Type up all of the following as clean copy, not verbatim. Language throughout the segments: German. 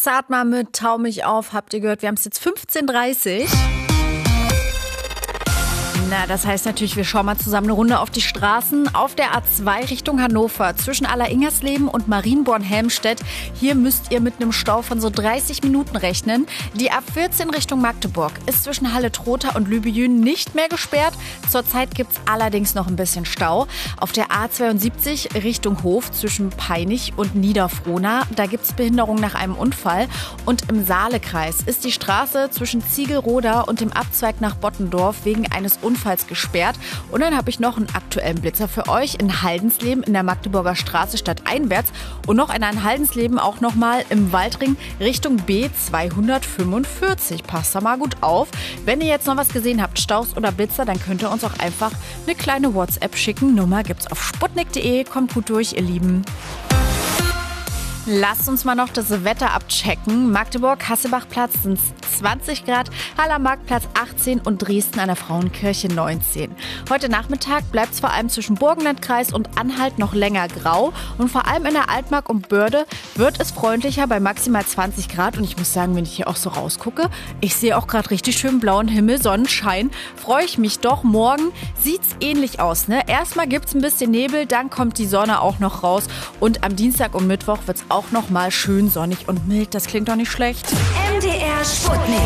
Zart mal mit Tau mich auf, habt ihr gehört, wir haben es jetzt 15:30 Uhr. Na, das heißt natürlich, wir schauen mal zusammen eine Runde auf die Straßen. Auf der A2 Richtung Hannover, zwischen Alleringersleben und Marienborn-Helmstedt. Hier müsst ihr mit einem Stau von so 30 Minuten rechnen. Die A14 Richtung Magdeburg ist zwischen Halle-Trotha und Lübejün nicht mehr gesperrt. Zurzeit gibt es allerdings noch ein bisschen Stau. Auf der A72 Richtung Hof zwischen Peinich und Niederfrohna, da gibt es Behinderung nach einem Unfall. Und im Saalekreis ist die Straße zwischen Ziegelroda und dem Abzweig nach Bottendorf wegen eines Unfalls gesperrt. Und dann habe ich noch einen aktuellen Blitzer für euch in Haldensleben in der Magdeburger Straße stadteinwärts und noch in Haldensleben auch nochmal im Waldring Richtung B245. Passt da mal gut auf. Wenn ihr jetzt noch was gesehen habt, Staus oder Blitzer, dann könnt ihr uns auch einfach eine kleine WhatsApp schicken. Nummer gibt's auf sputnik.de. Kommt gut durch, ihr Lieben. Lasst uns mal noch das Wetter abchecken. Magdeburg, Hasselbachplatz sind 20 Grad, Haller Marktplatz 18 und Dresden an der Frauenkirche 19. Heute Nachmittag bleibt es vor allem zwischen Burgenlandkreis und Anhalt noch länger grau und vor allem in der Altmark und Börde wird es freundlicher bei maximal 20 Grad. Und ich muss sagen, wenn ich hier auch so rausgucke, ich sehe auch gerade richtig schön blauen Himmel, Sonnenschein. Freue ich mich doch. Morgen sieht's ähnlich aus, ne? Erstmal gibt's ein bisschen Nebel, dann kommt die Sonne auch noch raus und am Dienstag und Mittwoch wird's auch noch mal schön sonnig und mild. Das klingt doch nicht schlecht. MDR Sputnik.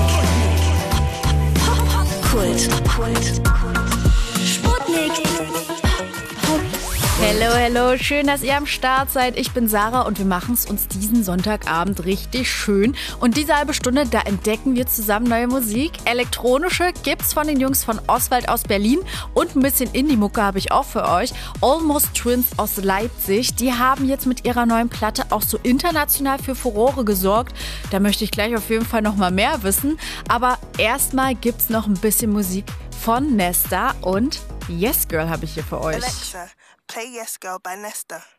Kult. Sputnik. Hello, hello, schön, dass ihr am Start seid. Ich bin Sarah und wir machen es uns diesen Sonntagabend richtig schön. Und diese halbe Stunde, da entdecken wir zusammen neue Musik. Elektronische gibt's von den Jungs von Oswald aus Berlin und ein bisschen Indie-Mucke habe ich auch für euch. Almost Twins aus Leipzig, die haben jetzt mit ihrer neuen Platte auch so international für Furore gesorgt. Da möchte ich gleich auf jeden Fall noch mal mehr wissen. Aber erstmal gibt's noch ein bisschen Musik von Nesta und Yes Girl habe ich hier für euch. Alexa, play Yes Girl by Nesta.